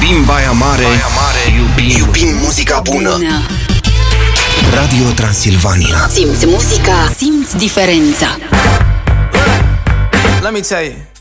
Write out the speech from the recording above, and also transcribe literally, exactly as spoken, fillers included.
Iubim Baia Mare, Baia Mare. Iubim, iubim muzica bună. bună Radio Transilvania. Simți muzica, simți diferența. Let me tell you.